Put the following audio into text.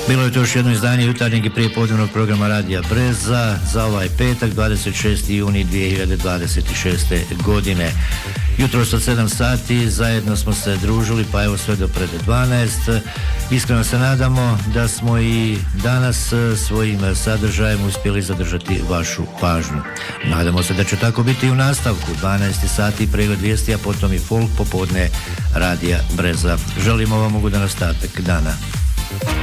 Bilo je to još jedno izdanje jutarnjeg i prijepodnevnog programa Radija Breza za ovaj petak, 26. juni 2026. godine. Jutro od 7 sati zajedno smo se družili, pa evo sve do pred 12. Iskreno se nadamo da smo i danas svojim sadržajem uspjeli zadržati vašu pažnju. Nadamo se da će tako biti i u nastavku. 12 sati pregled vijesti, a potom i folk popodne Radija Breza. Želimo vam ugodan ostatak dana.